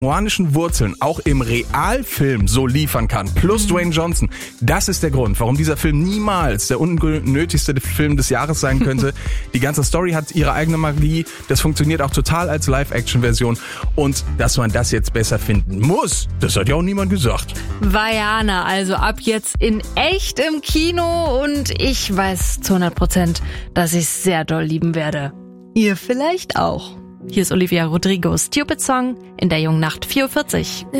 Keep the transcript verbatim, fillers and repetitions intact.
samoanischen Wurzeln auch im Realfilm so liefern kann, plus Dwayne Johnson, das ist der Grund, warum dieser Film niemals der unnötigste Film des Jahres sein könnte. Die ganze Story hat ihre eigene Magie, das funktioniert auch total als Live-Action-Version und dass man das jetzt besser finden muss, das hat ja auch niemand gesagt. Vaiana, also ab jetzt in echt im Kino und ich weiß zu hundert Prozent, dass ich es sehr doll lieben werde. Ihr vielleicht auch. Hier ist Olivia Rodrigo, Stupid Song in der jungen Nacht vier Uhr vierzig.